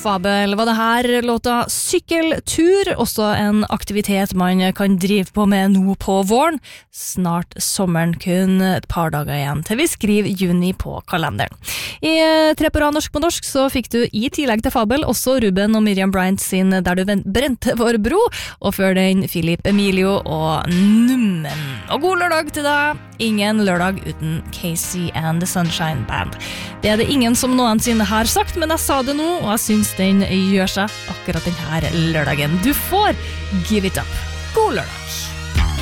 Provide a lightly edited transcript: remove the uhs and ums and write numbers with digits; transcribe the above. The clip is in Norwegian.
Fabel var det her låta Sykkeltur, også en aktivitet man kan drive på med nå på våren. Snart sommeren, kun et par dager igjen til vi skriver juni på kalenderen. I Tre på rad norsk på norsk så fikk du i tillegg til Fabel også Ruben og Miriam Bryant sin Der du brente vår bro, og før den Philip Emilio og Nummen. Og god lørdag til deg! Ingen lørdag uten Casey and the Sunshine Band. Det er det ingen som noensinne har sagt, men jeg sa det nå, og jeg synes den gjør seg akkurat denne lørdagen. Du får Give It Up. God lørdag!